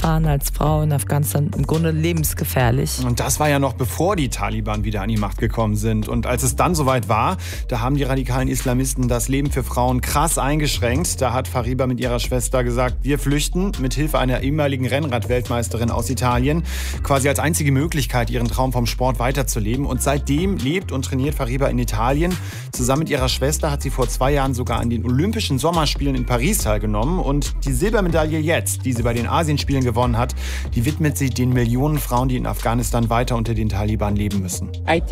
fahren als Frau in Afghanistan im Grunde lebensgefährlich. Und das war ja noch bevor die Taliban wieder an die Macht gekommen sind. Und als es dann soweit war, da haben die radikalen Islamisten das Leben für Frauen krass eingeschränkt. Da hat Fariba mit ihrer Schwester gesagt, wir flüchten mit Hilfe einer ehemaligen Rennrad-Weltmeisterin aus Italien. Quasi als einzige Möglichkeit, ihren Traum vom Sport weiterzuleben. Und seitdem lebt und trainiert Fariba in Italien. Zusammen mit ihrer Schwester hat sie vor 2 Jahren sogar an den Olympischen Sommerspielen in Paris teilgenommen. Und die Silbermedaille jetzt, die sie bei den Asienspielen gewonnen hat, die widmet sie den Millionen Frauen, die in Afghanistan weiter unter den Taliban leben müssen.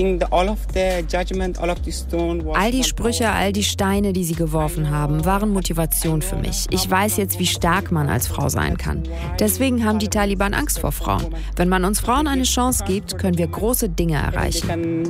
All die Sprüche, all die Steine, die sie geworfen haben, waren Motivation für mich. Ich weiß jetzt, wie stark man als Frau sein kann. Deswegen haben die Taliban Angst vor Frauen. Wenn man uns Frauen eine Chance gibt, können wir große Dinge erreichen.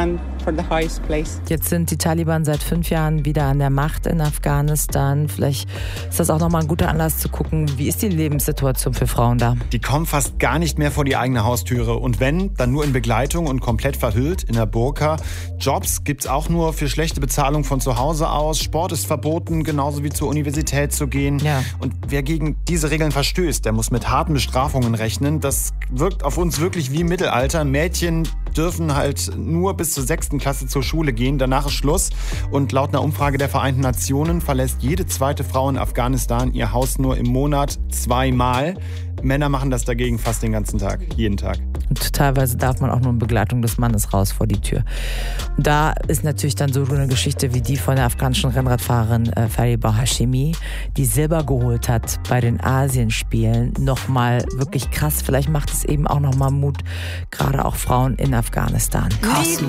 Jetzt sind die Taliban seit 5 Jahren wieder an der Macht in Afghanistan. Vielleicht ist das auch nochmal ein guter Anlass zu gucken, wie ist die Lebenssituation für Frauen da? Die kommen fast gar nicht mehr vor die eigene Haustüre. Und wenn, dann nur in Begleitung und komplett verhüllt in der Burka. Jobs gibt's auch nur für schlechte Bezahlung von zu Hause aus. Sport ist verboten, genauso wie zur Universität zu gehen. Ja. Und wer gegen diese Regeln verstößt, der muss mit harten Bestrafungen rechnen. Das wirkt auf uns wirklich wie im Mittelalter. Mädchen dürfen halt nur bis zur 6. Klasse zur Schule gehen. Danach ist Schluss. Und laut einer Umfrage der Vereinten Nationen verlässt jede zweite Frau in Afghanistan ihr Haus nur im Monat 2-mal. Männer machen das dagegen fast den ganzen Tag, jeden Tag. Und teilweise darf man auch nur in Begleitung des Mannes raus vor die Tür. Und da ist natürlich dann so eine Geschichte wie die von der afghanischen Rennradfahrerin Fariba Hashemi, die Silber geholt hat bei den Asienspielen. Nochmal wirklich krass. Vielleicht macht es eben auch nochmal Mut, gerade auch Frauen in Afghanistan. Kosmos.